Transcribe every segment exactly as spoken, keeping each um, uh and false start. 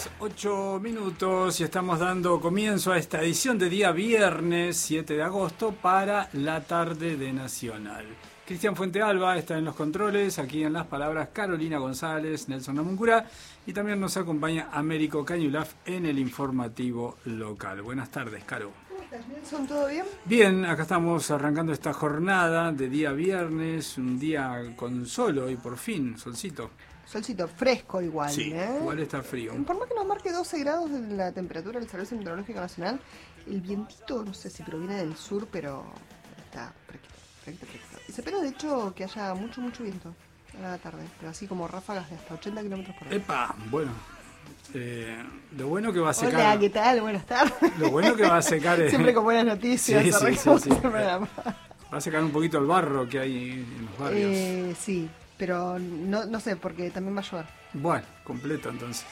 Ocho minutos y estamos dando comienzo a esta edición de día viernes siete de agosto para la tarde de Nacional. Cristian Fuentealba está en los controles, aquí en las palabras Carolina González, Nelson Namuncurá, y también nos acompaña Américo Cañulaf en el informativo local. Buenas tardes, Caro. ¿Cómo estás, Nelson? ¿Todo bien? Bien, acá estamos arrancando esta jornada de día viernes, un día con sol hoy por fin, solcito. Solcito fresco igual, Sí, ¿eh? igual está frío. Por más que nos marque doce grados de la temperatura del Servicio Meteorológico Nacional, el vientito, no sé si proviene del sur, pero está fresquito, fresquito, fresquito. Y se espera de hecho que haya mucho, mucho viento a la tarde, pero así como ráfagas de hasta ochenta kilómetros por hora. Epa, bueno, eh, lo bueno que va a secar... Hola, ¿qué tal? Buenas tardes. Lo bueno que va a secar... es- Siempre con buenas noticias. Sí, sí, arrancamos sí, sí. el programa. Va a secar un poquito el barro que hay en los barrios. Eh, sí, pero no, no sé, porque también va a llover. Bueno, completo entonces.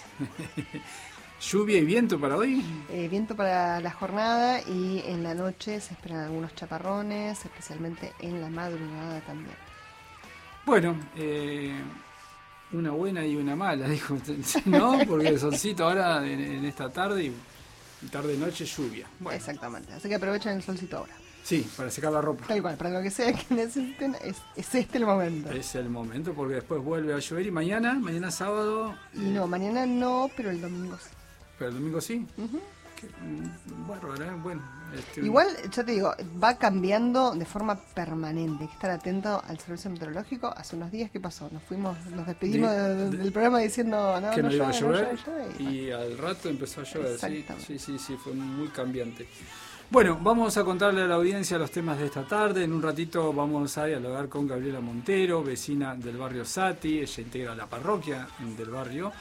¿Lluvia y viento para hoy? Eh, viento para la jornada y en la noche se esperan algunos chaparrones, especialmente en la madrugada también. Bueno, eh, una buena y una mala, dijo usted, ¿no? Porque el solcito ahora en, en esta tarde y tarde-noche lluvia. Bueno, Exactamente, así que aprovechen el solcito ahora. sí, para secar la ropa. Tal cual, para lo que sea que necesiten, es, es este el momento. Es el momento porque después vuelve a llover y mañana, mañana sábado... Y no, mañana no, pero el domingo sí. Pero el domingo sí. Ujú. Qué, mm, bárbaro, ¿eh? Bueno, este, Igual, ya te digo, va cambiando de forma permanente. Hay que estar atento al servicio meteorológico. Hace unos días, ¿qué pasó? Nos fuimos, nos despedimos De- de- de- del programa diciendo no, que no, no iba a llueve, no llover llueve, no llueve, y y al rato empezó a llover. Sí, Exactamente. sí, sí, sí, fue muy cambiante. Bueno, vamos a contarle a la audiencia los temas de esta tarde. En un ratito vamos a dialogar con Gabriela Montero, vecina del barrio Sati. Ella integra la parroquia del barrio.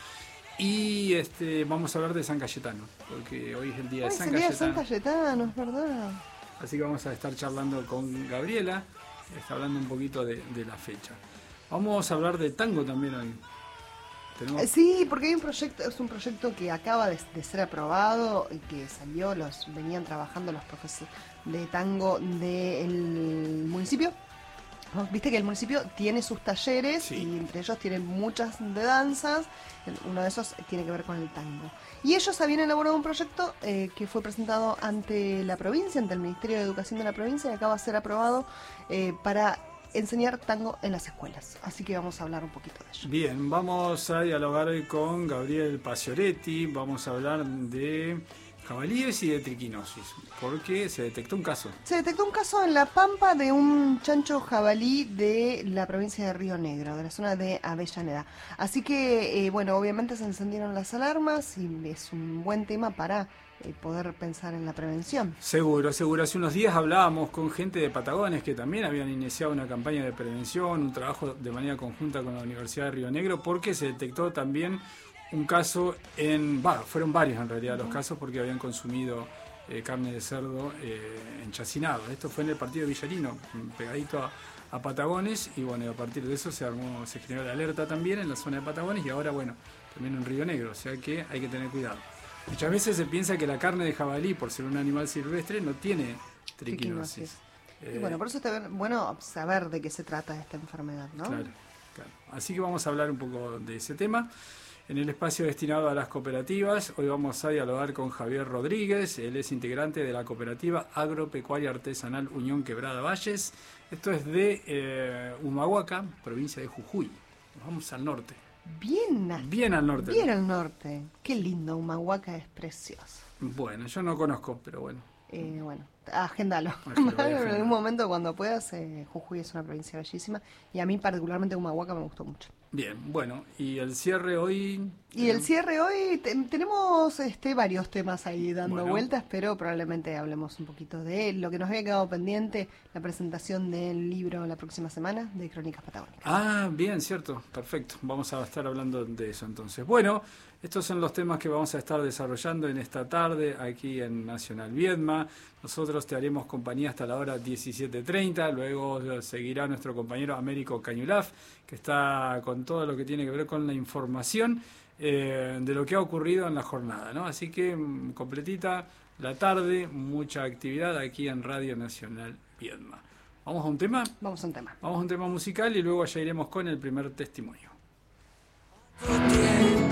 Y este, vamos a hablar de San Cayetano, porque hoy es el día Hoy de es San el día de Cayetano. San Cayetano, es verdad. Así que vamos a estar charlando con Gabriela. Está hablando un poquito de, de la fecha. Vamos a hablar de tango también hoy. Tenemos... Eh, Sí, porque hay un proyecto, es un proyecto que acaba de, de ser aprobado y que salió, los venían trabajando los profesores de tango del municipio. ¿No? Viste que el municipio tiene sus talleres Sí. y entre ellos tienen muchas de danzas, uno de esos tiene que ver con el tango. Y ellos habían elaborado un proyecto eh, que fue presentado ante la provincia, ante el Ministerio de Educación de la provincia, y acaba de ser aprobado eh, para enseñar tango en las escuelas. Así que vamos a hablar un poquito de ello. Bien, vamos a dialogar hoy con Gabriel Pacioretti, vamos a hablar de jabalíes y de triquinosis, porque se detectó un caso. Se detectó un caso en La Pampa de un chancho jabalí de la provincia de Río Negro, de la zona de Avellaneda. Así que, eh, bueno, obviamente se encendieron las alarmas y es un buen tema para eh, poder pensar en la prevención. Seguro, seguro. Hace unos días hablábamos con gente de Patagones que también habían iniciado una campaña de prevención, un trabajo de manera conjunta con la Universidad de Río Negro, porque se detectó también un caso en... Va, fueron varios en realidad los casos porque habían consumido eh, carne de cerdo eh, enchacinado. Esto fue en el partido de Villarino, pegadito a, a Patagones, y bueno, a partir de eso se armó, se generó la alerta también en la zona de Patagones y ahora, bueno, también en Río Negro, o sea que hay que tener cuidado. Muchas veces se piensa que la carne de jabalí, por ser un animal silvestre, no tiene triquinosis. Y Eh, bueno, por eso está bueno saber de qué se trata esta enfermedad, ¿no? Claro, claro. Así que vamos a hablar un poco de ese tema. En el espacio destinado a las cooperativas, hoy vamos a dialogar con Javier Rodríguez. Él es integrante de la cooperativa agropecuaria artesanal Unión Quebrada Valles. Esto es de eh, Humahuaca, provincia de Jujuy. Nos vamos al norte. Bien, a- Bien al norte. bien al norte. Qué lindo, Humahuaca es precioso. Bueno, yo no conozco, pero bueno. Eh, bueno, agéndalo. Agéndalo, en agéndalo. algún momento cuando puedas, eh, Jujuy es una provincia bellísima y a mí particularmente Humahuaca me gustó mucho. Bien, bueno, y el cierre hoy... Y el cierre hoy, te- tenemos este varios temas ahí dando Bueno. vueltas, pero probablemente hablemos un poquito de lo que nos había quedado pendiente, la presentación del libro la próxima semana de Crónicas Patagónicas. Ah, bien, cierto, perfecto. Vamos a estar hablando de eso entonces. Bueno, estos son los temas que vamos a estar desarrollando en esta tarde aquí en Nacional Viedma. Nosotros te haremos compañía hasta la hora diecisiete treinta, luego seguirá nuestro compañero Américo Cañulaf, que está con todo lo que tiene que ver con la información eh, de lo que ha ocurrido en la jornada, ¿no? Así que mm, completita la tarde, mucha actividad aquí en Radio Nacional Viedma. ¿Vamos a un tema? Vamos a un tema. Vamos a un tema musical y luego ya iremos con el primer testimonio.